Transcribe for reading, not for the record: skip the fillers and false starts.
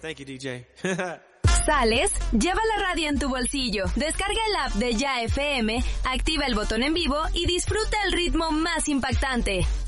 Thank you, DJ. ¿Sales? Lleva la radio en tu bolsillo. Descarga el app de Ya FM, activa el botón en vivo y disfruta el ritmo más impactante.